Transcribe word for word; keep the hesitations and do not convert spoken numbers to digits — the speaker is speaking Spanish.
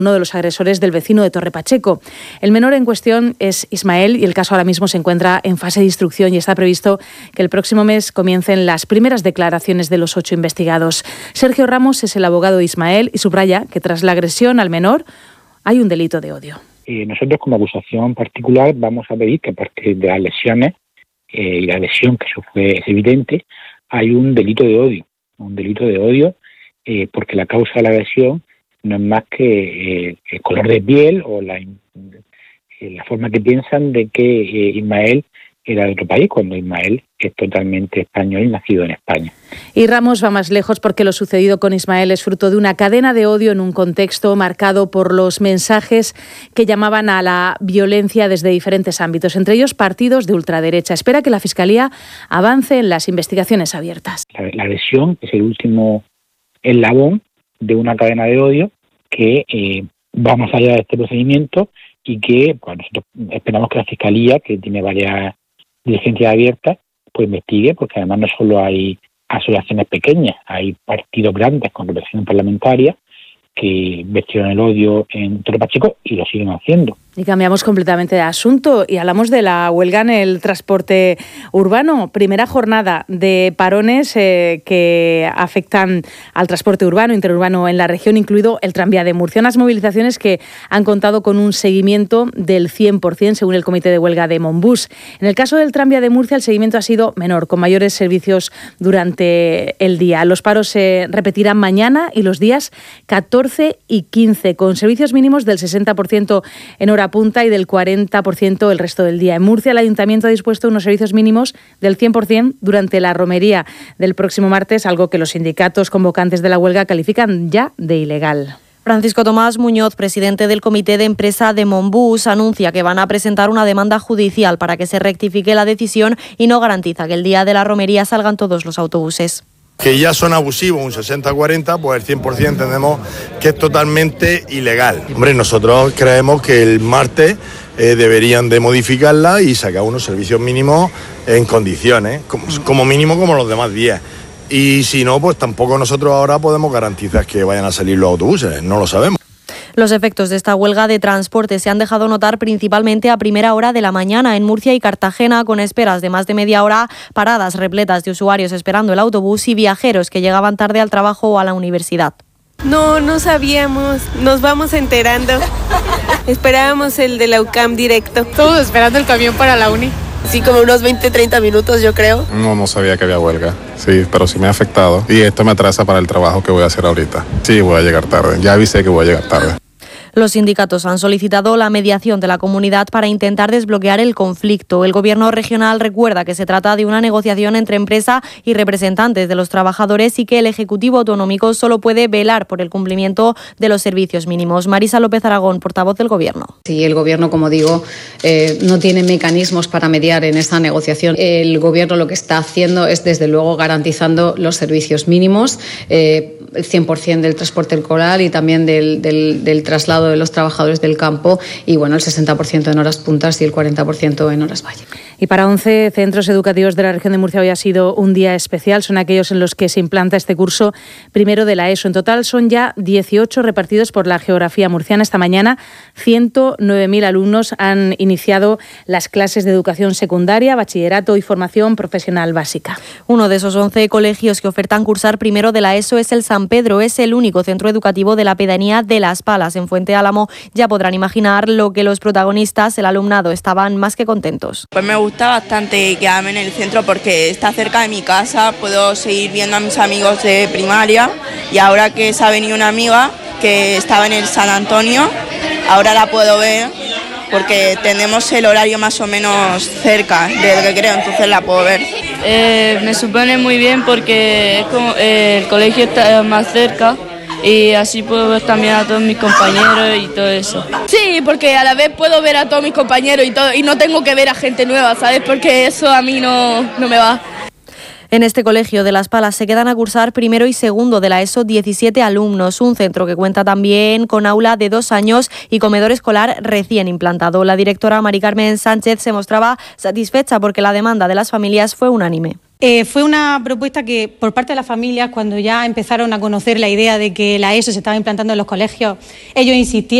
uno de los agresores del vecino de Torre Pacheco. El menor en cuestión es Ismael y el caso ahora mismo se encuentra en fase de instrucción y está previsto que el próximo mes comiencen las primeras declaraciones de los ocho investigados. Sergio Ramos es el abogado de Ismael y subraya que tras la agresión al menor hay un delito de odio. Eh, nosotros como acusación particular vamos a pedir que a partir de las lesiones eh, y la lesión que eso fue es evidente, hay un delito de odio, un delito de odio eh, porque la causa de la agresión no es más que eh, el color de piel o la, eh, la forma que piensan de que eh, Ismael era de otro país, cuando Ismael es totalmente español y nacido en España. Y Ramos va más lejos porque lo sucedido con Ismael es fruto de una cadena de odio en un contexto marcado por los mensajes que llamaban a la violencia desde diferentes ámbitos, entre ellos partidos de ultraderecha. Espera que la Fiscalía avance en las investigaciones abiertas. La, la agresión es el último eslabón de una cadena de odio que eh, va más allá de este procedimiento y que pues, nosotros esperamos que la Fiscalía, que tiene varias diligencias abiertas, pues investigue, porque además no solo hay asociaciones pequeñas, hay partidos grandes con representación parlamentaria que vestieron el odio en Torre Pacheco y lo siguen haciendo. Y cambiamos completamente de asunto y hablamos de la huelga en el transporte urbano. Primera jornada de parones eh, que afectan al transporte urbano, interurbano en la región, incluido el tranvía de Murcia. Unas movilizaciones que han contado con un seguimiento del cien por ciento según el comité de huelga de Monbus. En el caso del tranvía de Murcia el seguimiento ha sido menor, con mayores servicios durante el día. Los paros se repetirán mañana y los días catorce y quince, con servicios mínimos del sesenta por ciento en hora punta y del cuarenta por ciento el resto del día. En Murcia, el Ayuntamiento ha dispuesto unos servicios mínimos del cien por ciento durante la romería del próximo martes, algo que los sindicatos convocantes de la huelga califican ya de ilegal. Francisco Tomás Muñoz, presidente del Comité de Empresa de Monbus, anuncia que van a presentar una demanda judicial para que se rectifique la decisión y no garantiza que el día de la romería salgan todos los autobuses. Que ya son abusivos, un sesenta cuarenta, pues el cien por ciento entendemos que es totalmente ilegal. Hombre, nosotros creemos que el martes eh, deberían de modificarla y sacar unos servicios mínimos en condiciones, como, como mínimo como los demás días. Y si no, pues tampoco nosotros ahora podemos garantizar que vayan a salir los autobuses, no lo sabemos. Los efectos de esta huelga de transporte se han dejado notar principalmente a primera hora de la mañana en Murcia y Cartagena, con esperas de más de media hora, paradas repletas de usuarios esperando el autobús y viajeros que llegaban tarde al trabajo o a la universidad. No, no sabíamos, nos vamos enterando. Esperábamos el de la U C A M directo. Todos esperando el camión para la uni. Sí, como unos veinte, treinta minutos, yo creo. No, no sabía que había huelga. Sí, pero sí me ha afectado. Y esto me atrasa para el trabajo que voy a hacer ahorita. Sí, voy a llegar tarde. Ya avisé que voy a llegar tarde. Los sindicatos han solicitado la mediación de la comunidad para intentar desbloquear el conflicto. El Gobierno regional recuerda que se trata de una negociación entre empresa y representantes de los trabajadores y que el Ejecutivo Autonómico solo puede velar por el cumplimiento de los servicios mínimos. Marisa López Aragón, portavoz del Gobierno. Sí, el Gobierno, como digo, eh, no tiene mecanismos para mediar en esta negociación. El Gobierno lo que está haciendo es, desde luego, garantizando los servicios mínimos, eh, el cien por ciento del transporte escolar y también del, del, del traslado de los trabajadores del campo y bueno, el sesenta por ciento en horas puntas y el cuarenta por ciento en horas valle. Y para once centros educativos de la región de Murcia hoy ha sido un día especial. Son aquellos en los que se implanta este curso primero de la ESO. En total son ya dieciocho repartidos por la geografía murciana. Esta mañana ciento nueve mil alumnos han iniciado las clases de educación secundaria, bachillerato y formación profesional básica. Uno de esos once colegios que ofertan cursar primero de la ESO es el San Pedro. Es el único centro educativo de la pedanía de Las Palas, en Fuente Álamo. Ya podrán imaginar lo que los protagonistas, el alumnado, estaban más que contentos. Pues me gusta bastante quedarme en el centro porque está cerca de mi casa, puedo seguir viendo a mis amigos de primaria y ahora que se ha venido una amiga que estaba en el San Antonio, ahora la puedo ver porque tenemos el horario más o menos cerca del recreo, entonces la puedo ver. Eh, me supone muy bien porque es como, eh, el colegio está más cerca. Y así puedo ver también a todos mis compañeros y todo eso. Sí, porque a la vez puedo ver a todos mis compañeros y todo y no tengo que ver a gente nueva, ¿sabes? Porque eso a mí no, no me va. En este colegio de Las Palas se quedan a cursar primero y segundo de la ESO diecisiete alumnos, un centro que cuenta también con aula de dos años y comedor escolar recién implantado. La directora Mari Carmen Sánchez se mostraba satisfecha porque la demanda de las familias fue unánime. Eh, fue una propuesta que por parte de las familias, cuando ya empezaron a conocer la idea de que la ESO se estaba implantando en los colegios, ellos insistieron